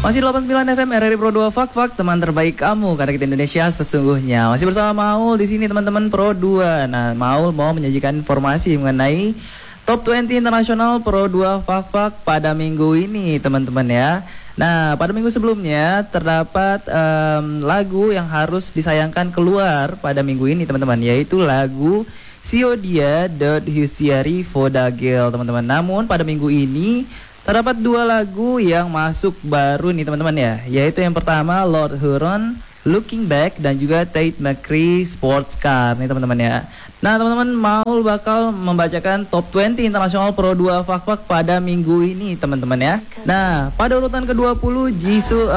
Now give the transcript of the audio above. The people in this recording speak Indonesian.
Masih 89 FM RRI Pro 2 Fak teman terbaik kamu karena kita Indonesia sesungguhnya. Masih bersama Maul di sini teman-teman Pro 2. Nah, Maul mau menyajikan informasi mengenai Top 20 Internasional Pro 2 Fak pada minggu ini teman-teman ya. Nah, pada minggu sebelumnya terdapat lagu yang harus disayangkan keluar pada minggu ini teman-teman, yaitu lagu Siodia Husiari Vodagel teman-teman. Namun pada minggu ini terdapat dua lagu yang masuk baru nih teman-teman ya, yaitu yang pertama Lord Huron Looking Back dan juga Tate McRae Sports Car nih teman-teman ya. Nah teman-teman, Maul bakal membacakan Top 20 Internasional Pro 2 Fak pada minggu ini teman-teman ya. Nah pada urutan ke-20 Jisoo